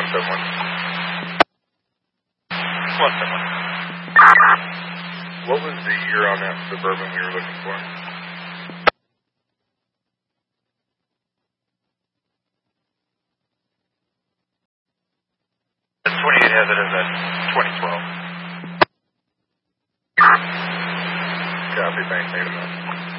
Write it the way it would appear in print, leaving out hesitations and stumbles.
171. 171. What was the year on that Suburban we were looking for? 28 has it as a 2012. Copy, thanks, Nathan.